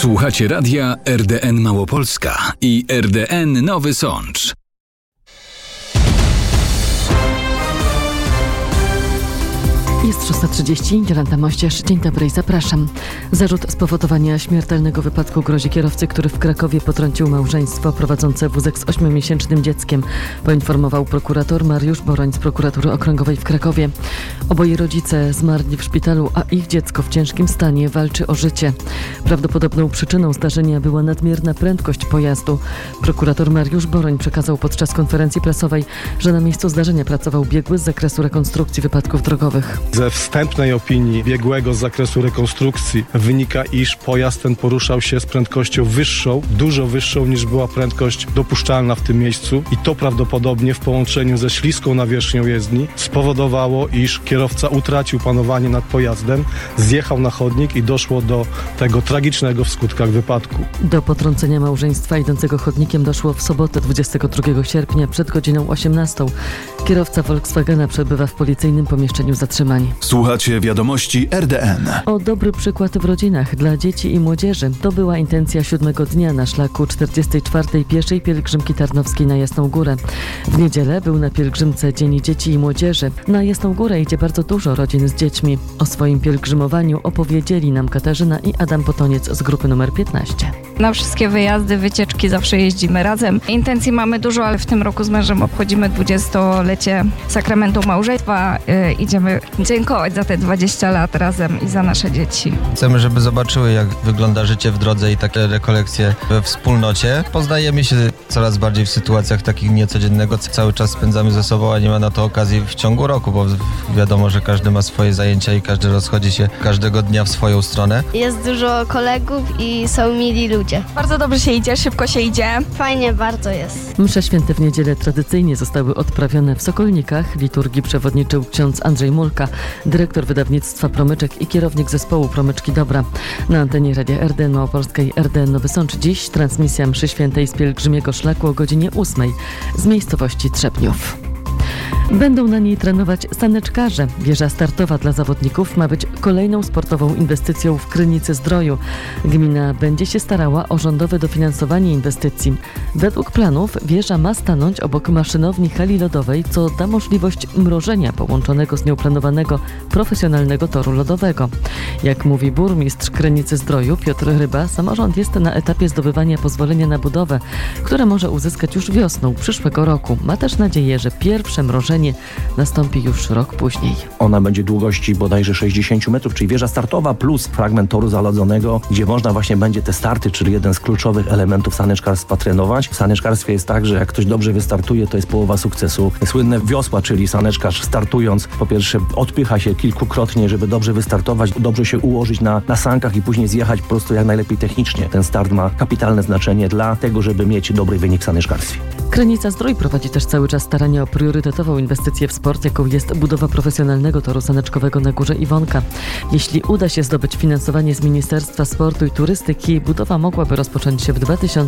Słuchacie radia RDN Małopolska i RDN Nowy Sącz. Jest 6:30, Jolanta Mościarz. Dzień dobry i zapraszam. Zarzut spowodowania śmiertelnego wypadku grozi kierowcy, który w Krakowie potrącił małżeństwo prowadzące wózek z 8-miesięcznym dzieckiem, poinformował prokurator Mariusz Boroń z Prokuratury Okręgowej w Krakowie. Oboje rodzice zmarli w szpitalu, a ich dziecko w ciężkim stanie walczy o życie. Prawdopodobną przyczyną zdarzenia była nadmierna prędkość pojazdu. Prokurator Mariusz Boroń przekazał podczas konferencji prasowej, że na miejscu zdarzenia pracował biegły z zakresu rekonstrukcji wypadków drogowych. Ze wstępnej opinii biegłego z zakresu rekonstrukcji wynika, iż pojazd ten poruszał się z prędkością wyższą, dużo wyższą niż była prędkość dopuszczalna w tym miejscu i to prawdopodobnie w połączeniu ze śliską nawierzchnią jezdni spowodowało, iż kierowca utracił panowanie nad pojazdem, zjechał na chodnik i doszło do tego tragicznego w skutkach wypadku. Do potrącenia małżeństwa idącego chodnikiem doszło w sobotę 22 sierpnia przed godziną 18. Kierowca Volkswagena przebywa w policyjnym pomieszczeniu zatrzymani. Słuchacie wiadomości RDN. O dobry przykład w rodzinach dla dzieci i młodzieży. To była intencja 7. dnia na szlaku 44. pieszej pielgrzymki tarnowskiej na Jasną Górę. W niedzielę był na pielgrzymce Dzień Dzieci i Młodzieży. Na Jasną Górę idzie bardzo dużo rodzin z dziećmi. O swoim pielgrzymowaniu opowiedzieli nam Katarzyna i Adam Potoniec z grupy numer 15. Na wszystkie wyjazdy, wycieczki zawsze jeździmy razem. Intencji mamy dużo, ale w tym roku z mężem obchodzimy 20-lecie sakramentu małżeństwa. Idziemy dziękować za te 20 lat razem i za nasze dzieci. Chcemy, żeby zobaczyły, jak wygląda życie w drodze i takie rekolekcje we wspólnocie. Poznajemy się coraz bardziej w sytuacjach takich niecodziennego. Cały czas spędzamy ze sobą, a nie ma na to okazji w ciągu roku, bo wiadomo, że każdy ma swoje zajęcia i każdy rozchodzi się każdego dnia w swoją stronę. Jest dużo kolegów i są mili ludzie. Bardzo dobrze się idzie, szybko się idzie. Fajnie bardzo jest. Msze święte w niedzielę tradycyjnie zostały odprawione w Sokolnikach. Liturgii przewodniczył ksiądz Andrzej Mulka, dyrektor wydawnictwa Promyczek i kierownik zespołu Promyczki Dobra. Na antenie Radia RDN Małopolska i RDN Nowy Sącz dziś transmisja mszy świętej z pielgrzymiego szlaku o godzinie 8 z miejscowości Trzepniów. Będą na niej trenować saneczkarze. Wieża startowa dla zawodników ma być kolejną sportową inwestycją w Krynicy-Zdroju. Gmina będzie się starała o rządowe dofinansowanie inwestycji. Według planów wieża ma stanąć obok maszynowni hali lodowej, co da możliwość mrożenia połączonego z nią planowanego profesjonalnego toru lodowego. Jak mówi burmistrz Krynicy-Zdroju Piotr Ryba, samorząd jest na etapie zdobywania pozwolenia na budowę, które może uzyskać już wiosną przyszłego roku. Ma też nadzieję, że pierwsze mrożenie nastąpi już rok później. Ona będzie długości bodajże 60 metrów, czyli wieża startowa plus fragment toru zalodzonego, gdzie można właśnie będzie te starty, czyli jeden z kluczowych elementów saneczkarstwa trenować. W saneczkarstwie jest tak, że jak ktoś dobrze wystartuje, to jest połowa sukcesu. Słynne wiosła, czyli saneczkarz startując, po pierwsze odpycha się kilkukrotnie, żeby dobrze wystartować, dobrze się ułożyć na sankach i później zjechać po prostu jak najlepiej technicznie. Ten start ma kapitalne znaczenie dla tego, żeby mieć dobry wynik w saneczkarstwie. Krynica-Zdrój prowadzi też cały czas starania o priorytetową inwestycję w sport, jaką jest budowa profesjonalnego toru saneczkowego na Górze Iwonka. Jeśli uda się zdobyć finansowanie z Ministerstwa Sportu i Turystyki, budowa mogłaby rozpocząć się w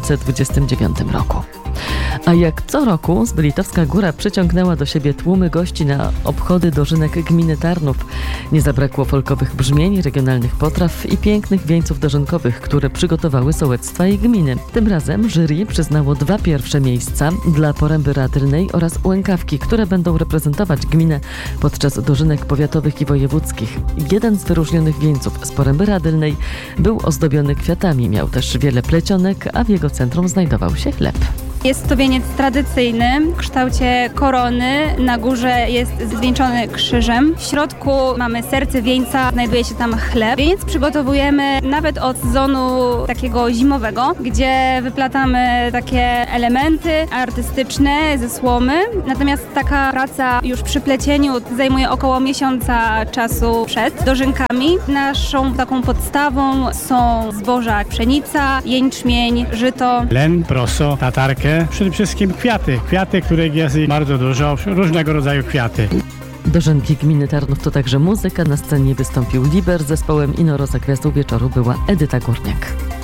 2029 roku. A jak co roku Zbylitowska Góra przyciągnęła do siebie tłumy gości na obchody dożynek gminy Tarnów. Nie zabrakło folkowych brzmień, regionalnych potraw i pięknych wieńców dożynkowych, które przygotowały sołectwa i gminy. Tym razem jury przyznało 2 pierwsze miejsca dla Poręby Radylnej oraz Łękawki, które będą reprezentować gminę podczas dożynek powiatowych i wojewódzkich. Jeden z wyróżnionych wieńców z Poręby Radylnej był ozdobiony kwiatami, miał też wiele plecionek, a w jego centrum znajdował się chleb. Jest to wieniec tradycyjny w kształcie korony. Na górze jest zwieńczony krzyżem. W środku mamy serce wieńca, znajduje się tam chleb. Wieniec przygotowujemy nawet od sezonu takiego zimowego, gdzie wyplatamy takie elementy artystyczne ze słomy. Natomiast taka praca już przy plecieniu zajmuje około miesiąca czasu przed dożynkami. Naszą taką podstawą są zboża pszenica, jęczmień, żyto. Len, proso, tatarkę. Przede wszystkim kwiaty, których jest bardzo dużo, różnego rodzaju kwiaty. Dożynki gminy Tarnów to także muzyka. Na scenie wystąpił Liber z zespołem Inoro, za gwiazdą wieczoru była Edyta Górniak.